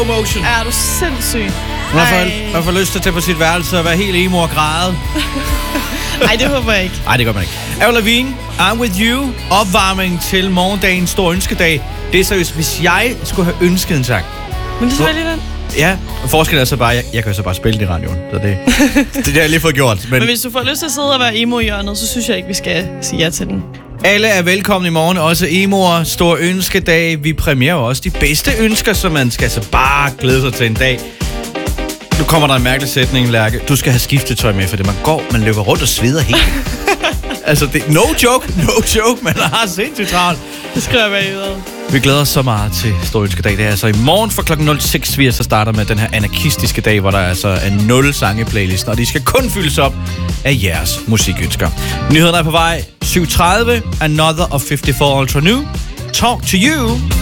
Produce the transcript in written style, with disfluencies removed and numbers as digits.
motion. Er du sindssyg? Man får lyst til at tage på sit værelse og være helt emo og græde. Nej, det håber jeg ikke. Nej, det gør man ikke. Avril Lavigne, I'm With You. Opvarmning til morgendagens store ønskedag. Det er seriøst, hvis jeg skulle have ønsket en sang. Men det er selvfølgelig den. Ja, forskellen er så bare, jeg kan jo så bare spille den i radioen. Så det har jeg lige fået gjort. Men hvis du får lyst til at sidde og være emo i hjørnet, så synes jeg ikke, vi skal sige ja til den. Alle er velkomne i morgen, også emoer. Stor ønskedag. Vi præmierer også de bedste ønsker, så man skal altså bare glæde sig til en dag. Nu kommer der en mærkelig sætning, Lærke. Du skal have skiftetøj med, for det man løber rundt og sveder helt. Altså, det no joke, man har sindssygt travlt. Det skriver jeg bagud. Vi glæder os så meget til Stor Ønskedag. Det er altså i morgen fra klokken 06, vi så starter med den her anarkistiske dag, hvor der altså er 0 sange i playlisten, og de skal kun fyldes op af jeres musikønsker. Nyhederne er på vej. 7:30, Another of 54 Ultra New. Talk to you.